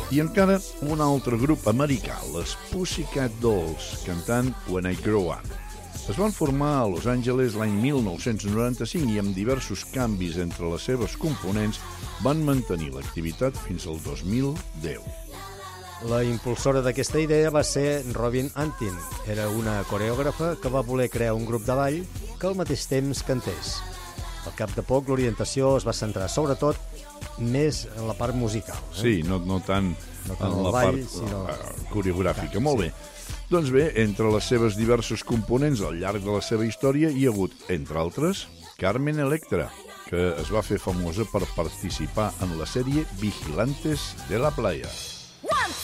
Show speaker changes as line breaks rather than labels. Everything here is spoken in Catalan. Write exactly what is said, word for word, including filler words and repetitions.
I encara un altre grup americà, les Pussycat Dolls, cantant When I Grow Up. Es van formar a Los Angeles l'any mil nou-cents noranta-cinc i amb diversos canvis entre les seves components van mantenir l'activitat fins al dos mil deu.
La impulsora d'aquesta idea va ser Robin Antin. Era una coreògrafa que va voler crear un grup de ball que al mateix temps cantés. Al cap de poc, l'orientació es va centrar sobretot més en la part musical. Eh?
Sí, no, no tant
no tant
en la
ball,
part
sinó...
coreogràfica. Molt
sí.
bé. Doncs bé, entre les seves diversos components al llarg de la seva història hi ha hagut, entre altres, Carmen Electra, que es va fer famosa per participar en la sèrie Vigilantes de la Playa.